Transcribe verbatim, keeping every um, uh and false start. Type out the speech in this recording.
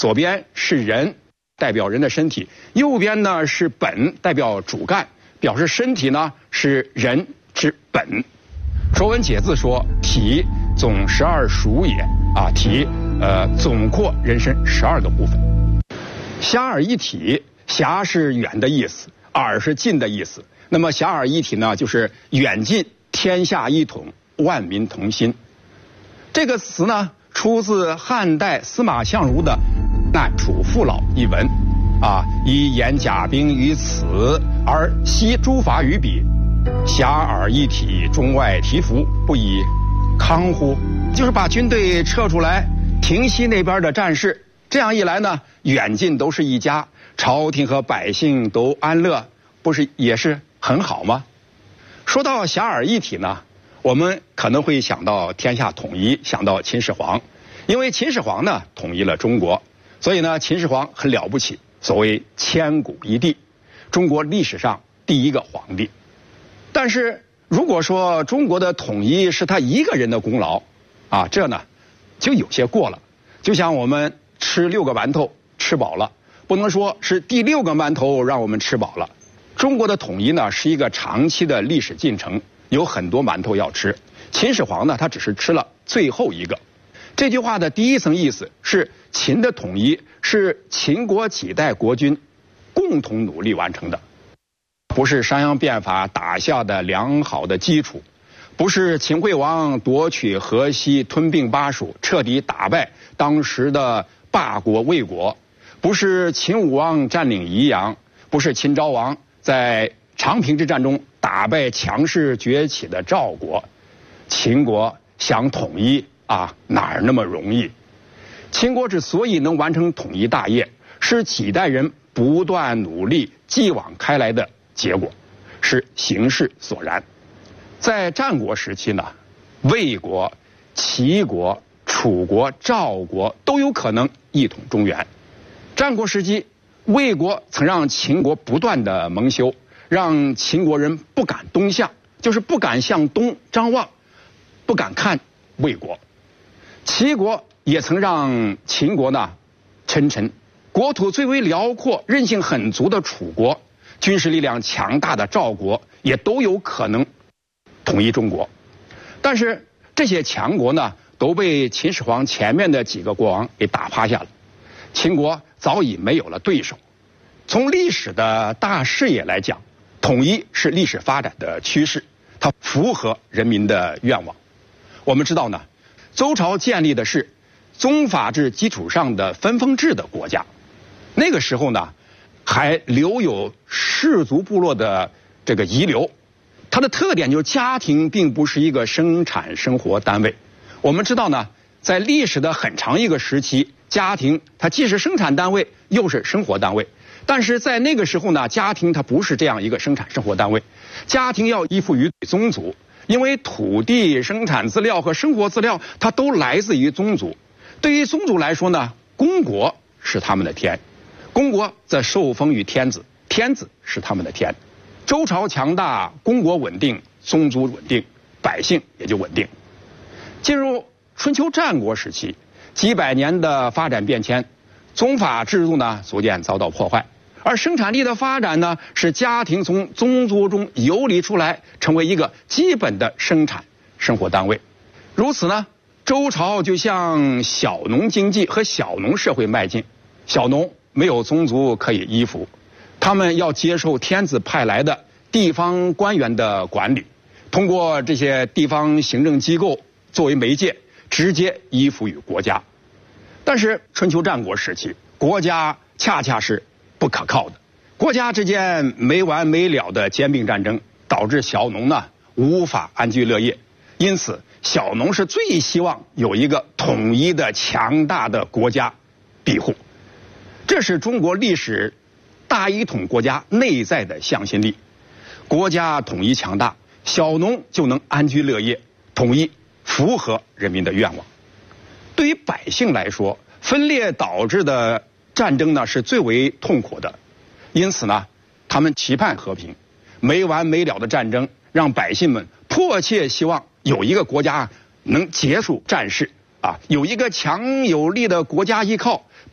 左边是人，代表人的身体；右边呢是本，代表主干，表示身体呢是人之本。《说文解字》说：“体总十二属也。”啊，体呃总括人身十二个部分。狭耳一体，狭是远的意思，耳是近的意思。那么狭耳一体呢，就是远近天下一统，万民同心。这个词呢，出自汉代司马相如的《难楚父老》一文，啊，以言甲兵于此，而悉诸法于彼，狭耳一体，中外提服，不以康乎？就是把军队撤出来，平息那边的战事。这样一来呢，远近都是一家，朝廷和百姓都安乐，不是也是很好吗？说到狭耳一体呢，我们可能会想到天下统一，想到秦始皇，因为秦始皇呢统一了中国，所以呢秦始皇很了不起，所谓千古一帝，中国历史上第一个皇帝。但是如果说中国的统一是他一个人的功劳啊，这呢就有些过了。就像我们吃六个馒头吃饱了，不能说是第六个馒头让我们吃饱了。中国的统一呢是一个长期的历史进程，有很多馒头要吃。秦始皇呢他只是吃了最后一个。这句话的第一层意思是，秦的统一是秦国几代国君共同努力完成的，不是商鞅变法打下的良好的基础，不是秦惠王夺取河西吞并巴蜀彻底打败当时的霸国魏国，不是秦武王占领宜阳，不是秦昭王在长平之战中打败强势崛起的赵国。秦国想统一啊，哪儿那么容易？秦国之所以能完成统一大业，是几代人不断努力继往开来的结果，是形势所然。在战国时期呢，魏国、齐国、楚国、赵国都有可能一统中原。战国时期，魏国曾让秦国不断的蒙羞，让秦国人不敢东向，就是不敢向东张望，不敢看魏国。齐国也曾让秦国呢沉沉，国土最为辽阔、韧性很足的楚国，军事力量强大的赵国，也都有可能统一中国。但是这些强国呢，都被秦始皇前面的几个国王给打趴下了。秦国早已没有了对手。从历史的大视野来讲，统一是历史发展的趋势，它符合人民的愿望。我们知道呢，周朝建立的是宗法制基础上的分封制的国家，那个时候呢，还留有氏族部落的这个遗留。它的特点就是家庭并不是一个生产生活单位。我们知道呢，在历史的很长一个时期，家庭它既是生产单位又是生活单位。但是在那个时候呢，家庭它不是这样一个生产生活单位，家庭要依附于宗族，因为土地、生产资料和生活资料它都来自于宗族。对于宗族来说呢，公国是他们的天，公国则受封于天子，天子是他们的天。周朝强大，公国稳定，宗族稳定，百姓也就稳定。进入春秋战国时期，几百年的发展变迁，宗法制度呢逐渐遭到破坏，而生产力的发展呢，使家庭从宗族中游离出来，成为一个基本的生产生活单位。如此呢，周朝就向小农经济和小农社会迈进。小农没有宗族可以依附，他们要接受天子派来的地方官员的管理，通过这些地方行政机构作为媒介，直接依附于国家。但是春秋战国时期，国家恰恰是不可靠的，国家之间没完没了的兼并战争，导致小农呢无法安居乐业。因此小农是最希望有一个统一的强大的国家庇护。这是中国历史大一统国家内在的向心力。国家统一强大，小农就能安居乐业，统一符合人民的愿望。对于百姓来说，分裂导致的战争呢是最为痛苦的，因此呢，他们期盼和平。没完没了的战争让百姓们迫切希望有一个国家能结束战事啊，有一个强有力的国家依靠，